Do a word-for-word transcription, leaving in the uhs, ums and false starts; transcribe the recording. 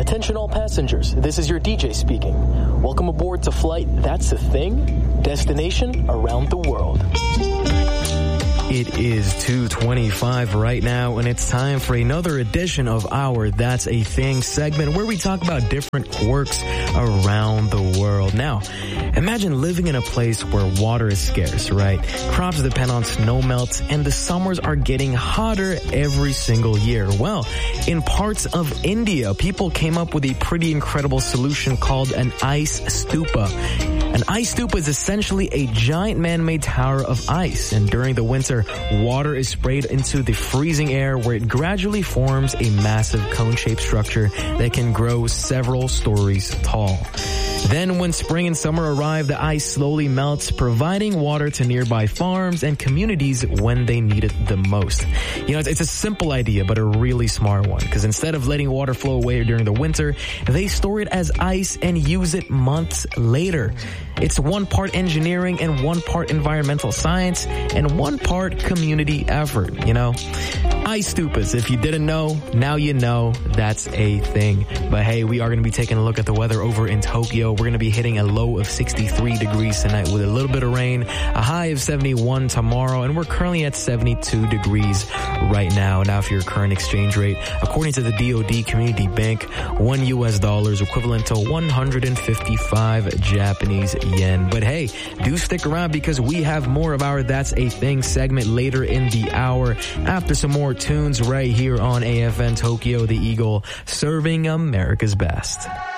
Attention all passengers, this is your D J speaking. Welcome aboard to Flight That's a Thing, destination around the world. It is two twenty-five right now, and it's time for another edition of our That's a Thing segment where we talk about different quirks around the world. Now, imagine living in a place where water is scarce, right? Crops depend on snow melt, and the summers are getting hotter every single year. Well, in parts of India, people came up with a pretty incredible solution called an ice stupa. An ice stupa is essentially a giant man-made tower of ice, and during the winter, water is sprayed into the freezing air where it gradually forms a massive cone-shaped structure that can grow several stories tall. Then when spring and summer arrive, the ice slowly melts, providing water to nearby farms and communities when they need it the most. You know, it's, it's a simple idea, but a really smart one, because instead of letting water flow away during the winter, they store it as ice and use it months later. It's one part engineering and one part environmental science and one part community effort, you know? Ice stupas, if you didn't know, now you know that's a thing. But hey, we are going to be taking a look at the weather over in Tokyo. We're going to be hitting a low of sixty-three degrees tonight with a little bit of rain, a high of seventy-one tomorrow, and we're currently at seventy-two degrees right now. Now, for your current exchange rate, according to the D O D Community Bank, one U S dollar is equivalent to one hundred fifty-five Japanese yen. But hey, do stick around because we have more of our That's a Thing segment later in the hour after some more tunes right here on A F N Tokyo, the Eagle, serving America's best.